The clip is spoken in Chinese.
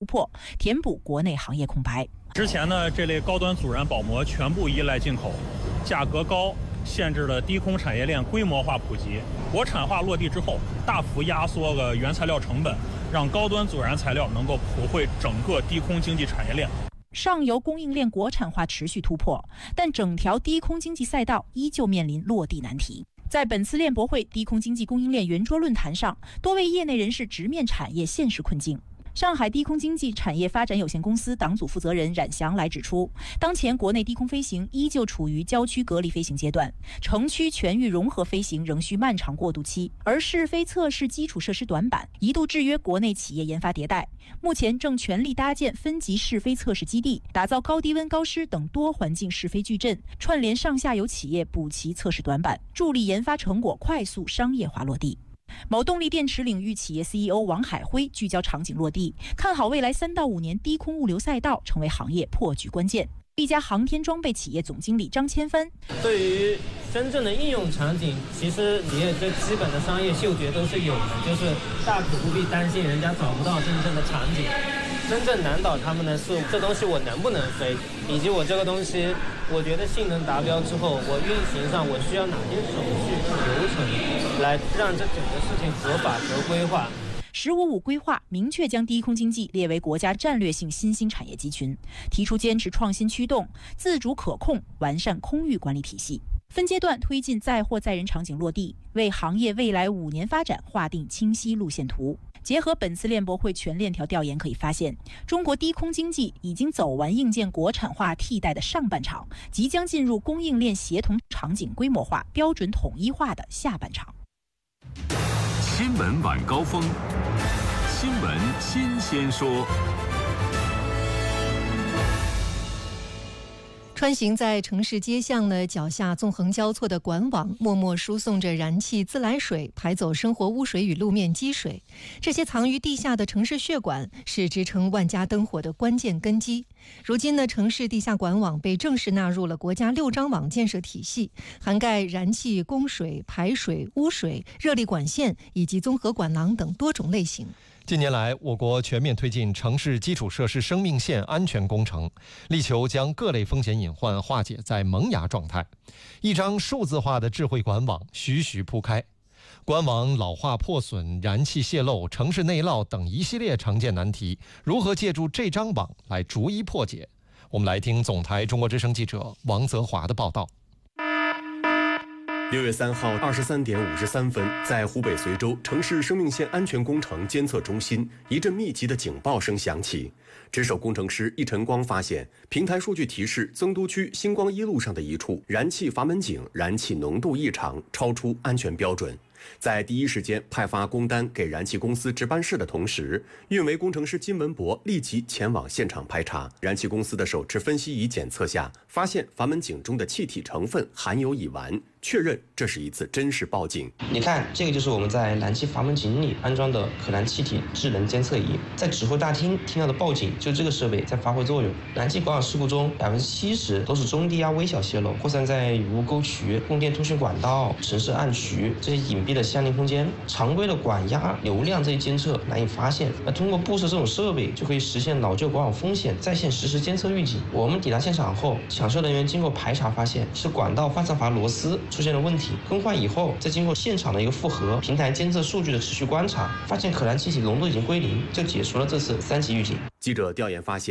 突破，填补国内行业空白。 之前呢，这类高端阻燃保膜全部依赖进口，价格高，限制了低空产业链规模化普及。国产化落地之后，大幅压缩了原材料成本，让高端阻燃材料能够普惠整个低空经济产业链。 上游供应链国产化持续突破，但整条低空经济赛道依旧面临落地难题。在本次链博会低空经济供应链圆桌论坛上，多位业内人士直面产业现实困境。上海低空经济产业发展有限公司党组负责人冉祥来指出，当前国内低空飞行依旧处于郊区隔离飞行阶段，城区全域融合飞行仍需漫长过渡期，而试飞测试基础设施短板一度制约国内企业研发迭代。目前正全力搭建分级试飞测试基地，打造高低温高湿等多环境试飞矩阵，串联上下游企业补齐测试短板，助力研发成果快速商业化落地。某动力电池领域企业 CEO 王海辉聚焦场景落地，看好未来3到5年低空物流赛道成为行业破局关键。一家航天装备企业总经理张千帆， 对于真正的应用场景，其实企业最基本的商业嗅觉都是有的，就是大可不必担心人家找不到真正的场景。真正难倒他们的是这东西我能不能飞，以及我这个东西我觉得性能达标之后，我运行上我需要哪些手续流程来让这整个事情合法合规化。 “15+5”规划明确将低空经济列为国家战略性新兴产业集群，提出坚持创新驱动、自主可控，完善空域管理体系，分阶段推进载货载人场景落地，为行业未来5年发展划定清晰路线图。结合本次链博会全链条调研可以发现，中国低空经济已经走完硬件国产化替代的上半场，即将进入供应链协同场景规模化、标准统一化的下半场。 新闻晚高峰，新闻新鲜说。 穿行在城市街巷呢，脚下纵横交错的管网，默默输送着燃气自来水，排走生活污水与路面积水。这些藏于地下的城市血管，是支撑万家灯火的关键根基。如今呢，城市地下管网被正式纳入了国家6张网建设体系，涵盖燃气、供水、排水、污水、热力管线以及综合管廊等多种类型。 近年来，我国全面推进城市基础设施生命线安全工程，力求将各类风险隐患化解在萌芽状态。一张数字化的智慧管网徐徐铺开，管网老化破损、燃气泄漏、城市内涝等一系列常见难题，如何借助这张网来逐一破解？我们来听总台中国之声记者王泽华的报道。 6月3号23点53分，在湖北随州城市生命线安全工程监测中心，一阵密集的警报声响起。值守工程师易晨光发现，平台数据提示增都区星光1路上的一处燃气阀门井燃气浓度异常，超出安全标准。在第一时间派发工单给燃气公司值班室的同时，运维工程师金文博立即前往现场排查。燃气公司的手持分析仪检测下，发现阀门井中的气体成分含有乙烷，确认这是一次真实报警。 你看，这个就是我们在燃气阀门井里安装的可燃气体智能监测仪，在指挥大厅听到的报警，就这个设备在发挥作用。燃气管网事故中，70%都是中低压微小泄漏，扩散在雨污沟渠、供电通讯管道、城市暗渠这些隐蔽的相邻空间，常规的管压、流量这些监测难以发现。那通过布设这种设备，就可以实现老旧管网风险在线实时监测预警。我们抵达现场后，抢修人员经过排查发现是管道换散阀螺丝出现了问题，更换以后，再经过现场的一个复核、平台监测数据的持续观察，发现可燃气体浓度已经归零，就解除了这次3级预警。 记者调研发现，